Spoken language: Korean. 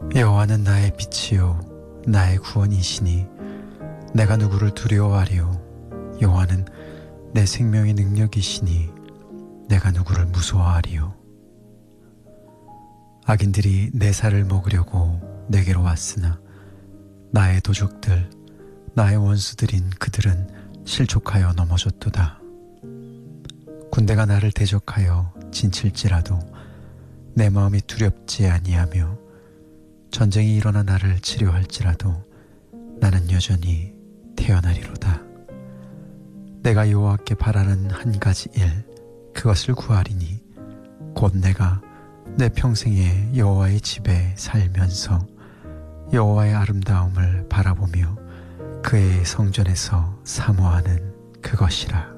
여호와는 나의 빛이요 나의 구원이시니 내가 누구를 두려워하리요. 여호와는 내 생명의 능력이시니 내가 누구를 무서워하리요. 악인들이 내 살을 먹으려고 내게로 왔으나 나의 도적들 나의 원수들인 그들은 실족하여 넘어졌도다. 군대가 나를 대적하여 진칠지라도 내 마음이 두렵지 아니하며 전쟁이 일어나 나를 치료할지라도 나는 여전히 태어나리로다. 내가 여호와께 바라는 한 가지 일 그것을 구하리니 곧 내가 내 평생에 여호와의 집에 살면서 여호와의 아름다움을 바라보며 그의 성전에서 사모하는 그것이라.